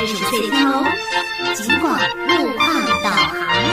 知识脆条，尽管路况导航。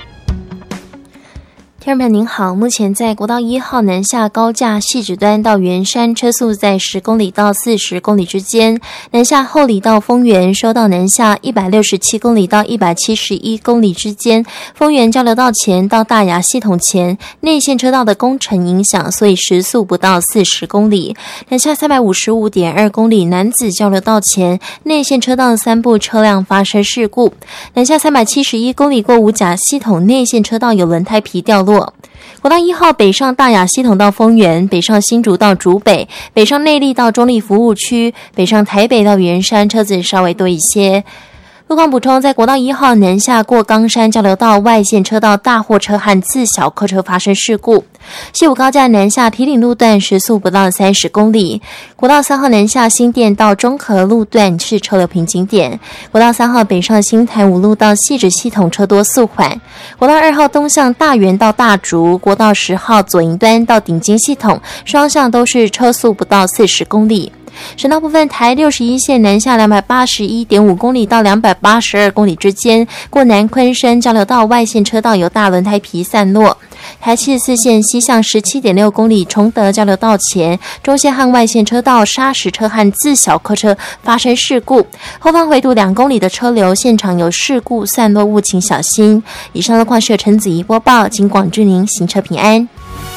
听众朋友您好，目前在国道1号南下高架汐止端到圆山，车速在10公里到40公里之间；南下后里到丰原，收到南下167公里到171公里之间。丰原交流道前到大雅系统前，内线车道的工程影响，所以时速不到40公里。南下355.2公里南子交流道前，内线车道3部车辆发生事故。南下371公里过五甲系统内线车道有轮胎皮掉落。国道1号北上大雅系统到丰原，北上新竹到竹北，北上内壢到中壢服务区，北上台北到圆山，车子稍微多一些。路况补充，在国道1号南下过冈山交流道外线车道大货车和自小客车发生事故。西武高架南下堤岭路段时速不到30公里。国道3号南下新店到中和路段是车流瓶颈点。国道3号北上新潭五路到汐止系统车多速缓。国道2号东向大园到大竹，国道10号左营端到顶金系统双向都是车速不到40公里。省道部分，台61线南下281.5公里到282公里之间，过南昆生交流道外线车道有大轮胎皮散落。台74线西向17.6公里崇德交流道前，中线和外线车道砂石车和自小客车发生事故，后方回堵2公里的车流，现场有事故散落物，请小心。以上路况是由陈子怡播报，警广祝您行车平安。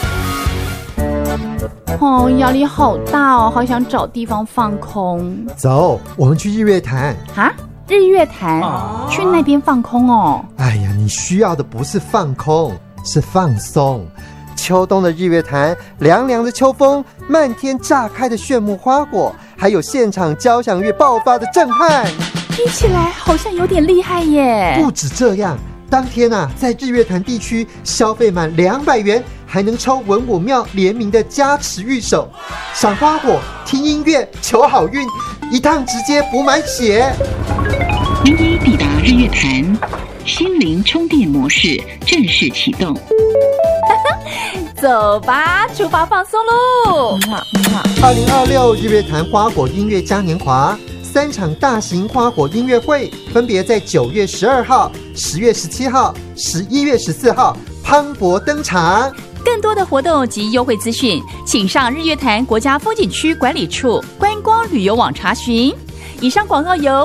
压力好大哦，好想找地方放空。 走，我们去日月潭。 哈？日月潭？去那边放空哦？ 哎呀，你需要的不是放空，是放松。秋冬的日月潭，凉凉的秋风，漫天炸开的炫目花果，还有现场交响乐爆发的震撼， 听起来好像有点厉害耶。 不止这样，当天在日月潭地区消费满200元，还能抽文武庙联名的加持御守，赏花火、听音乐、求好运，一趟直接补满血。 您已抵达日月潭，心灵充电模式正式启动。 走吧，出发放松喽 ！2026日月潭花火音乐嘉年华3场大型花火音乐会，分别在9月12号、10月17号、11月14号磅礴登场。 更多的活动及优惠资讯，请上日月潭国家风景区管理处观光旅游网查询。以上广告由